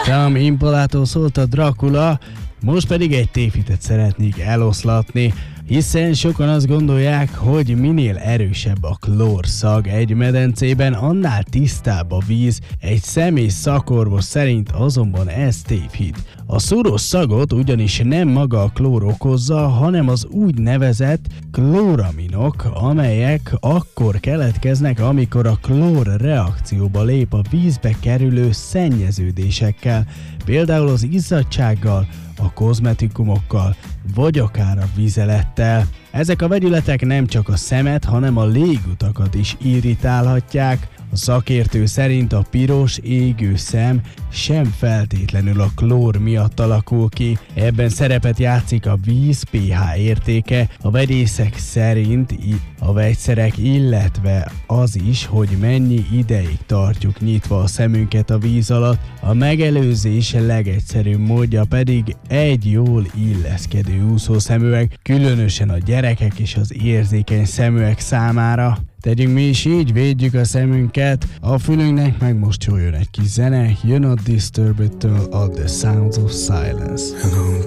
Tom Impalától szólt a Dracula, most pedig egy tévhitet szeretnék eloszlatni, hiszen sokan azt gondolják, hogy minél erősebb a klórszag egy medencében, annál tisztább a víz, egy személy szakorvos szerint azonban ez tévhit. A szúrós szagot ugyanis nem maga a klór okozza, hanem az úgynevezett klóraminok, amelyek akkor keletkeznek, amikor a klór reakcióba lép a vízbe kerülő szennyeződésekkel, például az izzadtsággal, a kozmetikumokkal, vagy akár a vizelettel. Ezek a vegyületek nem csak a szemet, hanem a légutakat is irritálhatják. A szakértő szerint a piros, égő szem sem feltétlenül a klór miatt alakul ki. Ebben szerepet játszik a víz pH értéke, a vegyészek szerint a vegyszerek, illetve az is, hogy mennyi ideig tartjuk nyitva a szemünket a víz alatt. A megelőzés legegyszerűbb módja pedig egy jól illeszkedő úszószemüveg, különösen a gyerekek és az érzékeny szeműek számára. Tegyünk mi is így, védjük a szemünket, a fülünknek meg most jól jön egy kis zene, jön a Disturbed-től a The Sounds of Silence.